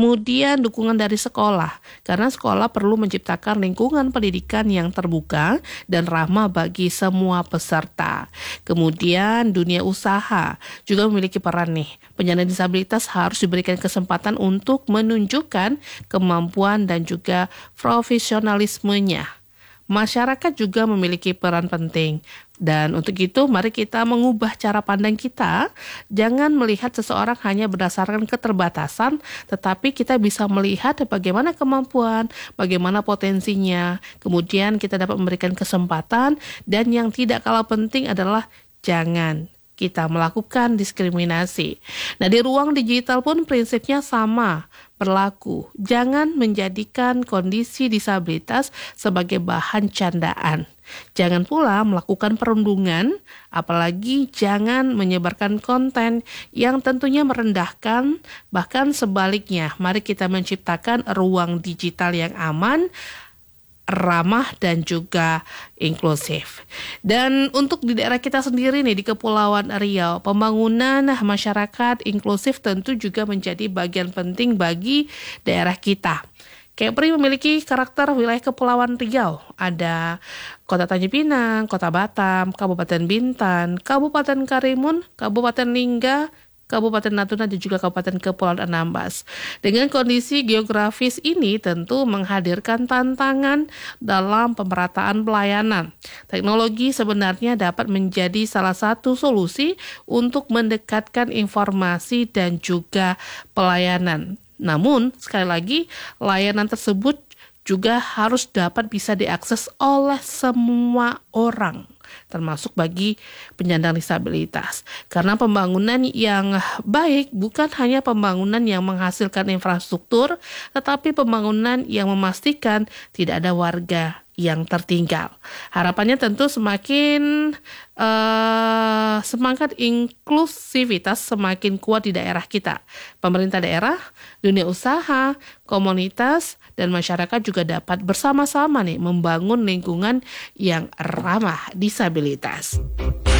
Kemudian dukungan dari sekolah, karena sekolah perlu menciptakan lingkungan pendidikan yang terbuka dan ramah bagi semua peserta. Kemudian dunia usaha juga memiliki peran nih. Penyandang disabilitas harus diberikan kesempatan untuk menunjukkan kemampuan dan juga profesionalismenya. Masyarakat juga memiliki peran penting. Dan untuk itu mari kita mengubah cara pandang kita. Jangan melihat seseorang hanya berdasarkan keterbatasan, tetapi kita bisa melihat bagaimana kemampuan, bagaimana potensinya. Kemudian kita dapat memberikan kesempatan, dan yang tidak kalah penting adalah jangan kita melakukan diskriminasi. Nah, di ruang digital pun prinsipnya sama berlaku. Jangan menjadikan kondisi disabilitas sebagai bahan candaan. Jangan pula melakukan perundungan, apalagi jangan menyebarkan konten yang tentunya merendahkan. Bahkan sebaliknya, mari kita menciptakan ruang digital yang aman, ramah dan juga inklusif. Dan untuk di daerah kita sendiri nih, di Kepulauan Riau, pembangunan masyarakat inklusif tentu juga menjadi bagian penting bagi daerah kita. Kepri memiliki karakter wilayah Kepulauan Riau. Ada Kota Tanjung Pinang, Kota Batam, Kabupaten Bintan, Kabupaten Karimun, Kabupaten Lingga, Kabupaten Natuna dan juga Kabupaten Kepulauan Anambas. Dengan kondisi geografis ini tentu menghadirkan tantangan dalam pemerataan pelayanan. Teknologi sebenarnya dapat menjadi salah satu solusi untuk mendekatkan informasi dan juga pelayanan. Namun, sekali lagi, layanan tersebut juga harus dapat bisa diakses oleh semua orang, termasuk bagi penyandang disabilitas. Karena pembangunan yang baik bukan hanya pembangunan yang menghasilkan infrastruktur, tetapi pembangunan yang memastikan tidak ada warga yang tertinggal. Harapannya tentu semakin semangat inklusivitas semakin kuat di daerah kita. Pemerintah daerah, dunia usaha, komunitas, dan masyarakat juga dapat bersama-sama nih membangun lingkungan yang ramah disabilitas.